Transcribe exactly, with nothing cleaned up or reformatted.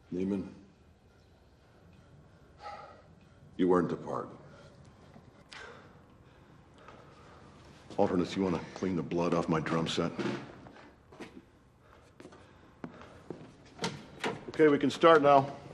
Neiman, you earned the part. Alternates, you want to clean the blood off my drum set? Okay, we can start now.